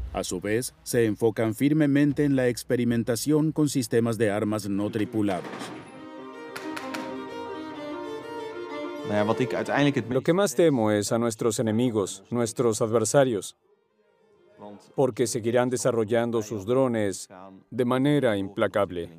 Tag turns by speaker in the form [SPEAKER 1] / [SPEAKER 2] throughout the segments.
[SPEAKER 1] A su vez, se enfocan firmemente en la experimentación con sistemas de armas no tripulados.
[SPEAKER 2] Lo que más temo es a nuestros enemigos, nuestros adversarios, porque seguirán desarrollando sus drones de manera implacable.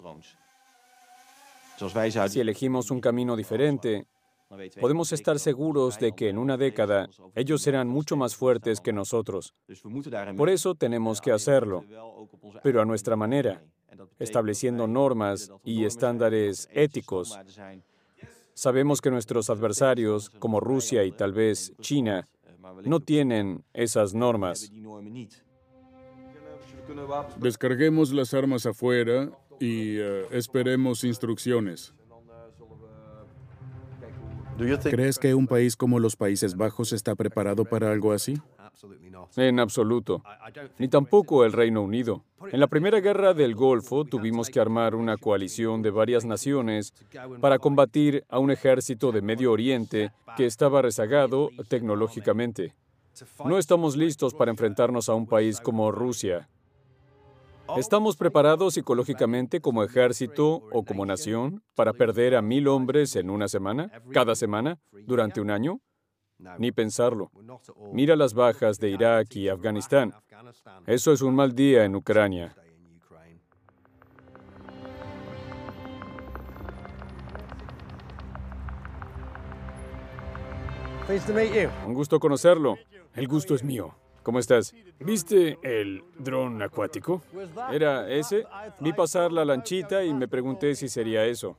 [SPEAKER 2] Si elegimos un camino diferente, podemos estar seguros de que en una década ellos serán mucho más fuertes que nosotros. Por eso tenemos que hacerlo, pero a nuestra manera, estableciendo normas y estándares éticos. Sabemos que nuestros adversarios, como Rusia y tal vez China, no tienen esas normas.
[SPEAKER 1] Descarguemos las armas afuera y esperemos instrucciones. ¿Crees que un país como los Países Bajos está preparado para algo así?
[SPEAKER 2] En absoluto. Ni tampoco el Reino Unido. En la Primera Guerra del Golfo tuvimos que armar una coalición de varias naciones para combatir a un ejército de Medio Oriente que estaba rezagado tecnológicamente. No estamos listos para enfrentarnos a un país como Rusia. ¿Estamos preparados psicológicamente como ejército o como nación para perder a 1,000 hombres en una semana, cada semana, durante un año? Ni pensarlo. Mira las bajas de Irak y Afganistán. Eso es un mal día en Ucrania. Un gusto conocerlo. El gusto es mío. ¿Cómo estás? ¿Viste el dron acuático? ¿Era ese? Vi pasar la lanchita y me pregunté si sería eso.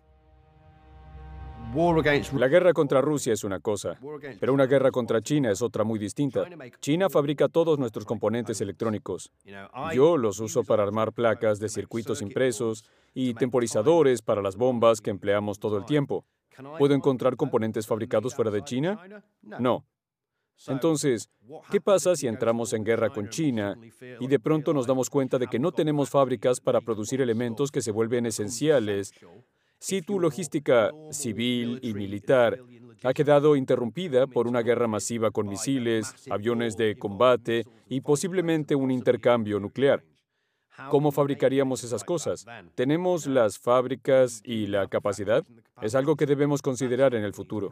[SPEAKER 2] La guerra contra Rusia es una cosa, pero una guerra contra China es otra muy distinta. China fabrica todos nuestros componentes electrónicos. Yo los uso para armar placas de circuitos impresos y temporizadores para las bombas que empleamos todo el tiempo. ¿Puedo encontrar componentes fabricados fuera de China? No. Entonces, ¿qué pasa si entramos en guerra con China y de pronto nos damos cuenta de que no tenemos fábricas para producir elementos que se vuelven esenciales? Si tu logística civil y militar ha quedado interrumpida por una guerra masiva con misiles, aviones de combate y posiblemente un intercambio nuclear, ¿cómo fabricaríamos esas cosas? ¿Tenemos las fábricas y la capacidad? Es algo que debemos considerar en el futuro.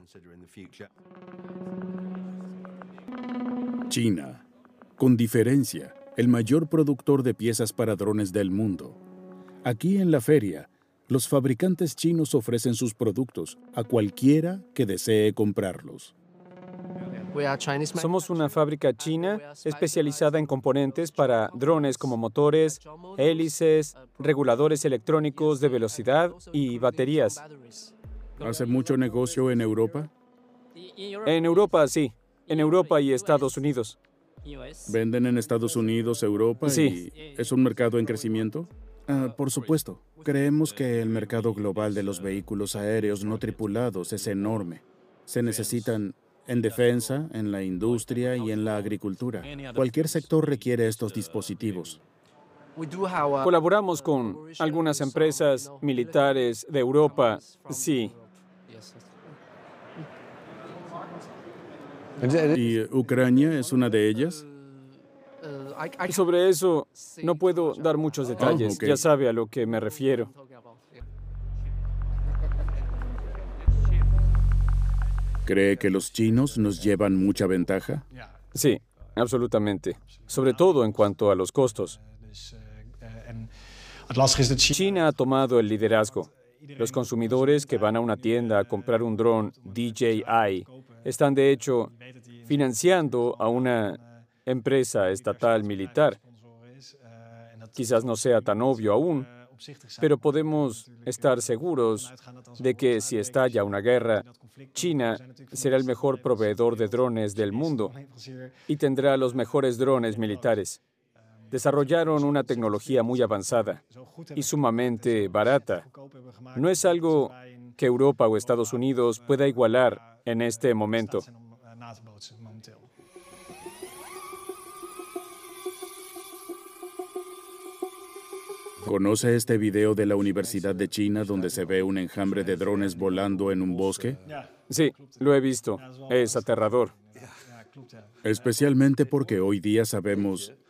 [SPEAKER 1] China, con diferencia, el mayor productor de piezas para drones del mundo. Aquí en la feria, los fabricantes chinos ofrecen sus productos a cualquiera que desee comprarlos.
[SPEAKER 2] Somos una fábrica china especializada en componentes para drones como motores, hélices, reguladores electrónicos de velocidad y baterías.
[SPEAKER 1] ¿Hace mucho negocio en Europa?
[SPEAKER 2] En Europa, sí. En Europa y Estados Unidos.
[SPEAKER 1] ¿Venden en Estados Unidos, Europa?
[SPEAKER 2] Sí.
[SPEAKER 1] ¿Y es un mercado en crecimiento? Por supuesto. Creemos que el mercado global de los vehículos aéreos no tripulados es enorme. Se necesitan en defensa, en la industria y en la agricultura. Cualquier sector requiere estos dispositivos.
[SPEAKER 2] Colaboramos con algunas empresas militares de Europa, sí.
[SPEAKER 1] ¿Y Ucrania es una de ellas?
[SPEAKER 2] Sobre eso no puedo dar muchos detalles.
[SPEAKER 1] ok.
[SPEAKER 2] Ya sabe a lo que me refiero.
[SPEAKER 1] ¿Cree que los chinos nos llevan mucha ventaja?
[SPEAKER 2] Sí, absolutamente. Sobre todo en cuanto a los costos. China ha tomado el liderazgo. Los consumidores que van a una tienda a comprar un dron DJI están, de hecho, financiando a una empresa estatal militar. Quizás no sea tan obvio aún, pero podemos estar seguros de que si estalla una guerra, China será el mejor proveedor de drones del mundo y tendrá los mejores drones militares. Desarrollaron una tecnología muy avanzada y sumamente barata. No es algo que Europa o Estados Unidos pueda igualar en este momento.
[SPEAKER 1] ¿Conoce este video de la Universidad de China donde se ve un enjambre de drones volando en un bosque?
[SPEAKER 2] Sí, lo he visto. Es aterrador.
[SPEAKER 1] Especialmente porque hoy día sabemos